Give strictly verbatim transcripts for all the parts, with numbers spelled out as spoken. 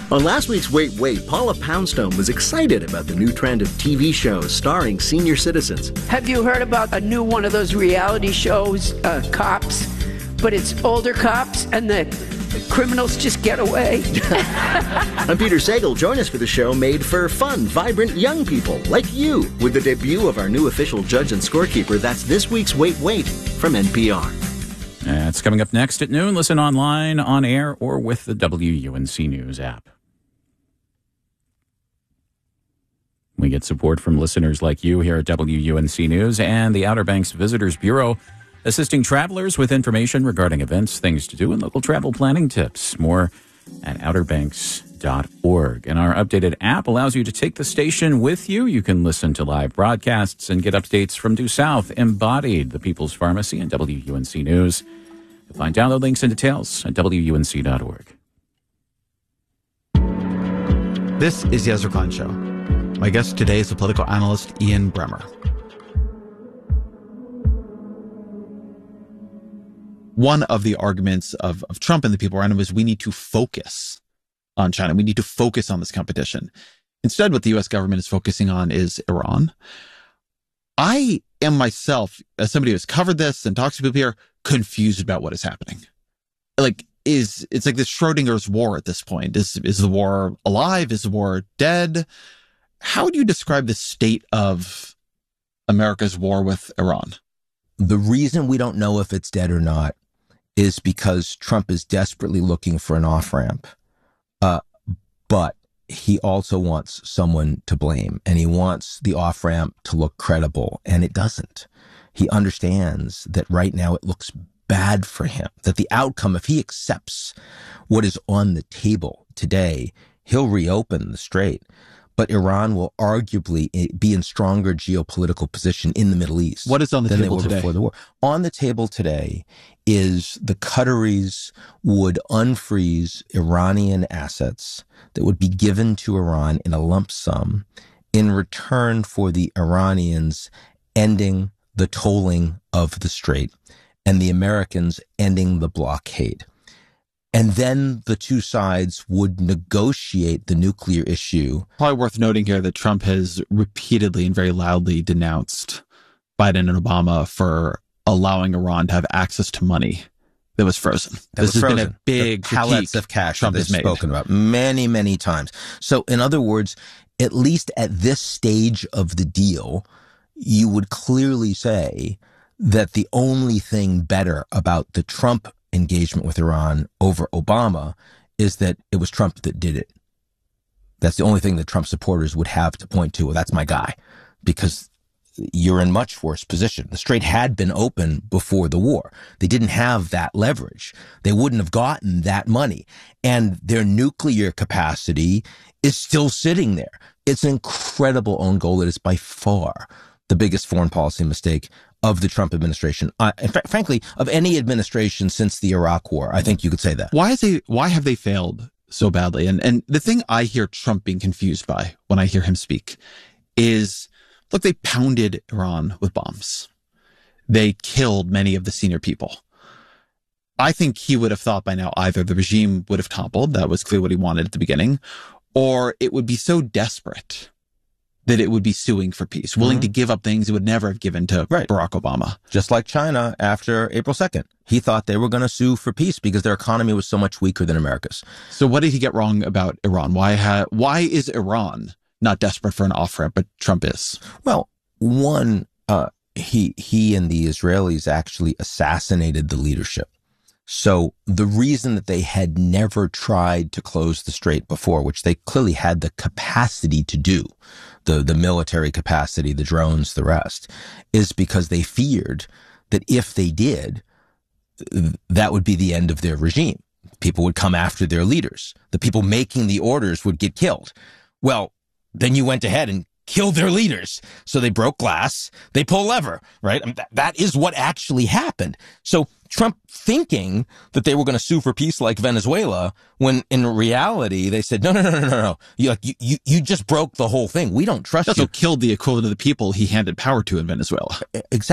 On last week's Wait, Wait, Paula Poundstone was excited about the new trend of T V shows starring senior citizens. Have you heard about a new one of those reality shows, uh, Cops? But it's older cops and the criminals just get away. I'm Peter Sagal. Join us for the show made for fun, vibrant young people like you with the debut of our new official judge and scorekeeper. That's this week's Wait, Wait from N P R. Uh, it's coming up next at noon. Listen online, on air, or with the W U N C News app. We get support from listeners like you here at W U N C News and the Outer Banks Visitors Bureau, assisting travelers with information regarding events, things to do, and local travel planning tips. More at outer banks dot org. And our updated app allows you to take the station with you. You can listen to live broadcasts and get updates from Due South, Embodied, the People's Pharmacy, and W U N C News. You'll find download links and details at W U N C dot org. This is the Ezra Klein Show. My guest today is the political analyst Ian Bremmer. One of the arguments of, of Trump and the people around him is we need to focus on China. We need to focus on this competition. Instead, what the U S government is focusing on is Iran. I am myself, as somebody who has covered this and talks to people here, confused about what is happening. Like, is it's like this Schrodinger's war at this point. Is is the war alive? Is the war dead? How would you describe the state of America's war with Iran? The reason we don't know if it's dead or not is because Trump is desperately looking for an off-ramp. Uh, but he also wants someone to blame, and he wants the off-ramp to look credible, and it doesn't. He understands that right now it looks bad for him, that the outcome, if he accepts what is on the table today, he'll reopen the strait. But Iran will arguably be in stronger geopolitical position in the Middle East. What is on the than table they were today? Before the war. On the table today is the Qataris would unfreeze Iranian assets that would be given to Iran in a lump sum in return for the Iranians ending the tolling of the strait and the Americans ending the blockade. And then the two sides would negotiate the nuclear issue. Probably worth noting here that Trump has repeatedly and very loudly denounced Biden and Obama for allowing Iran to have access to money that was frozen. That this was has frozen. been a big the pallets critique of cash Trump that has they've made. spoken about many, many times. So in other words, at least at this stage of the deal, you would clearly say that the only thing better about the Trump engagement with Iran over Obama is that it was Trump that did it. That's the only thing that Trump supporters would have to point to. Well, that's my guy, because you're in much worse position. The strait had been open before the war. They didn't have that leverage. They wouldn't have gotten that money. And their nuclear capacity is still sitting there. It's an incredible own goal. It is by far the biggest foreign policy mistake of the Trump administration. Uh, in fact, frankly, of any administration since the Iraq War. I think you could say that. Why is they, why have they failed so badly? And and the thing I hear Trump being confused by when I hear him speak is, look, they pounded Iran with bombs. They killed many of the senior people. I think he would have thought by now either the regime would have toppled, that was clearly what he wanted at the beginning, or it would be so desperate that it would be suing for peace, willing mm-hmm. to give up things it would never have given to right. Barack Obama. Just like China after April second. He thought they were going to sue for peace because their economy was so much weaker than America's. So what did he get wrong about Iran? Why ha- why is Iran not desperate for an off-ramp, but Trump is? Well, one, uh, he he and the Israelis actually assassinated the leadership. So the reason that they had never tried to close the strait before, which they clearly had the capacity to do, the, the military capacity, the drones, the rest, is because they feared that if they did, that would be the end of their regime. People would come after their leaders. The people making the orders would get killed. Well, then you went ahead and killed their leaders. So they broke glass, they pull lever, right? I mean, that, that is what actually happened. So Trump thinking that they were going to sue for peace like Venezuela, when in reality they said, no, no, no, no, no, no. You, like, you, you, you just broke the whole thing. We don't trust also you. Also killed the equivalent of the people he handed power to in Venezuela.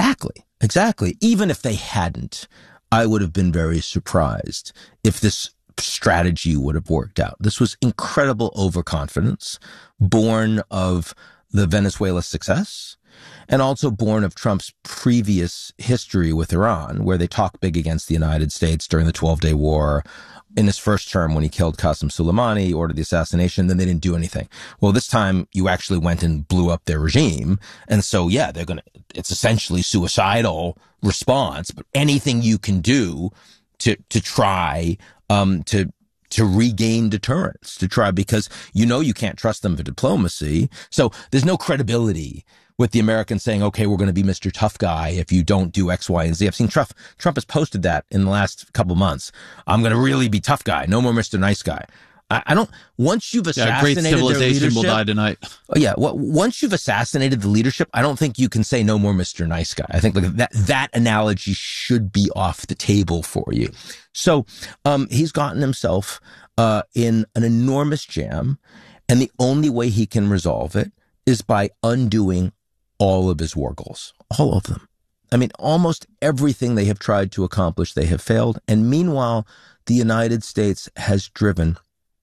Exactly. Exactly. Even if they hadn't, I would have been very surprised if this strategy would have worked out. This was incredible overconfidence, born of the Venezuela success, and also born of Trump's previous history with Iran, where they talked big against the United States during the twelve-day war. In his first term, when he killed Qasem Soleimani, ordered the assassination, then they didn't do anything. Well, this time you actually went and blew up their regime. And so, yeah, they're going to, it's essentially suicidal response, but anything you can do to, to try, um, to, to regain deterrence, to try, because you know you can't trust them for diplomacy. So there's no credibility with the Americans saying, okay, we're going to be Mister Tough Guy if you don't do X, Y, and Z. I've seen Trump, Trump has posted that in the last couple months. I'm going to really be tough guy. No more Mister Nice Guy. I, I don't, once you've assassinated yeah, great civilization their leadership, will die tonight. Oh, yeah. Well, once you've assassinated the leadership, I don't think you can say no more Mister Nice Guy. I think like that, that analogy should be off the table for you. So, um, he's gotten himself, uh, in an enormous jam, and the only way he can resolve it is by undoing all of his war goals, all of them. I mean, almost everything they have tried to accomplish, they have failed. And meanwhile, the United States has driven